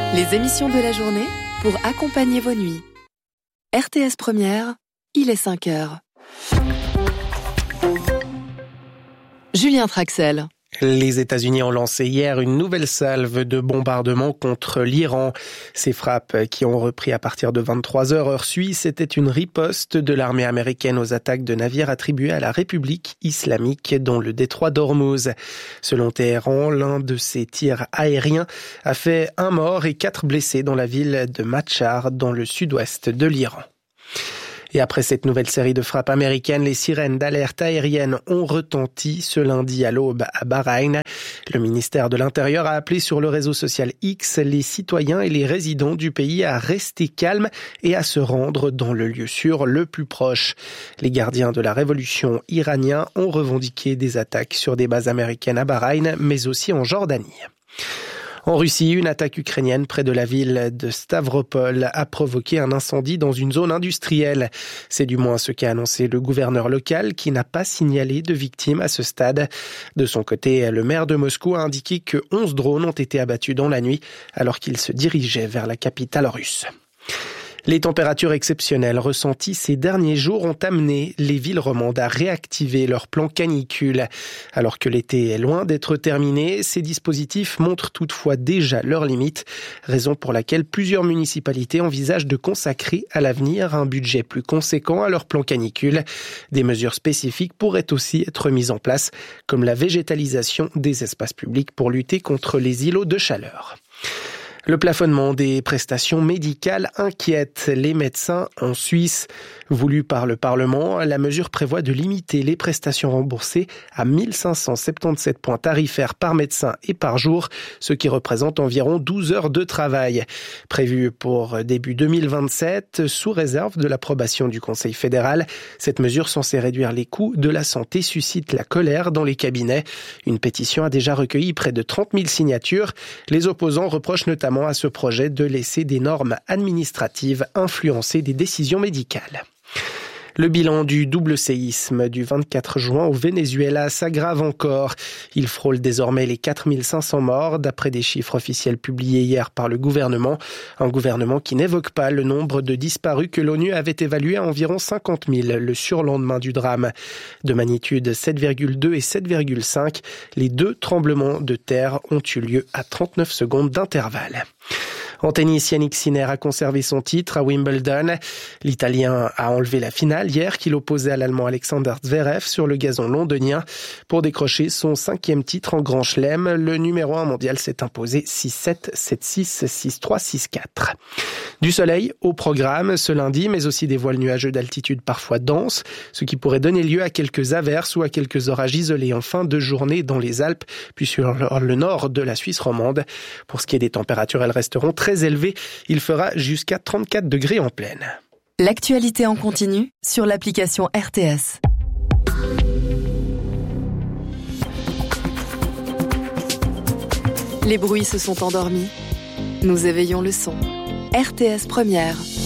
Les émissions de la journée pour accompagner vos nuits. RTS Première, il est 5 heures. Julien Traxel. Les États-Unis ont lancé hier une nouvelle salve de bombardements contre l'Iran. Ces frappes qui ont repris à partir de 23h heure suisse étaient une riposte de l'armée américaine aux attaques de navires attribués à la République islamique dont le détroit d'Ormuz. Selon Téhéran, l'un de ces tirs aériens a fait 1 mort et 4 blessés dans la ville de Machar dans le sud-ouest de l'Iran. Et après cette nouvelle série de frappes américaines, les sirènes d'alerte aérienne ont retenti ce lundi à l'aube à Bahreïn. Le ministère de l'Intérieur a appelé sur le réseau social X les citoyens et les résidents du pays à rester calmes et à se rendre dans le lieu sûr le plus proche. Les gardiens de la révolution iraniens ont revendiqué des attaques sur des bases américaines à Bahreïn, mais aussi en Jordanie. En Russie, une attaque ukrainienne près de la ville de Stavropol a provoqué un incendie dans une zone industrielle. C'est du moins ce qu'a annoncé le gouverneur local qui n'a pas signalé de victimes à ce stade. De son côté, le maire de Moscou a indiqué que 11 drones ont été abattus dans la nuit alors qu'il se dirigeait vers la capitale russe. Les températures exceptionnelles ressenties ces derniers jours ont amené les villes romandes à réactiver leur plan canicule. Alors que l'été est loin d'être terminé, ces dispositifs montrent toutefois déjà leurs limites, raison pour laquelle plusieurs municipalités envisagent de consacrer à l'avenir un budget plus conséquent à leur plan canicule. Des mesures spécifiques pourraient aussi être mises en place, comme la végétalisation des espaces publics pour lutter contre les îlots de chaleur. Le plafonnement des prestations médicales inquiète les médecins en Suisse. Voulu par le Parlement, la mesure prévoit de limiter les prestations remboursées à 1577 points tarifaires par médecin et par jour, ce qui représente environ 12 heures de travail. Prévu pour début 2027, sous réserve de l'approbation du Conseil fédéral, cette mesure censée réduire les coûts de la santé suscite la colère dans les cabinets. Une pétition a déjà recueilli près de 30 000 signatures. Les opposants reprochent notamment à ce projet de laisser des normes administratives influencer des décisions médicales. Le bilan du double séisme du 24 juin au Venezuela s'aggrave encore. Il frôle désormais les 4500 morts, d'après des chiffres officiels publiés hier par le gouvernement. Un gouvernement qui n'évoque pas le nombre de disparus que l'ONU avait évalué à environ 50 000 le surlendemain du drame. De magnitude 7,2 et 7,5, les 2 tremblements de terre ont eu lieu à 39 secondes d'intervalle. En tennis, Jannik Sinner a conservé son titre à Wimbledon. L'Italien a enlevé la finale hier qu'il opposait à l'Allemand Alexander Zverev sur le gazon londonien. Pour décrocher son 5e titre en Grand Chelem, le numéro 1 mondial s'est imposé 6-7, 7-6, 6-3, 6-4. Du soleil au programme ce lundi, mais aussi des voiles nuageux d'altitude parfois denses, ce qui pourrait donner lieu à quelques averses ou à quelques orages isolés en fin de journée dans les Alpes, puis sur le nord de la Suisse romande. Pour ce qui est des températures, elles resteront très élevées. Il fera jusqu'à 34 degrés en plaine. L'actualité en continu sur l'application RTS. Les bruits se sont endormis. Nous éveillons le son. RTS Première.